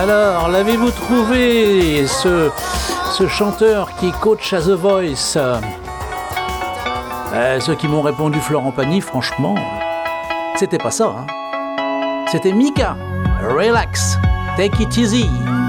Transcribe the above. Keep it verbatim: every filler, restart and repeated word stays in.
Alors, l'avez-vous trouvé, ce, ce chanteur qui est coach à The Voice? euh, Ceux qui m'ont répondu Florent Pagny, franchement, c'était pas ça. Hein. C'était Mika. Relax, take it easy.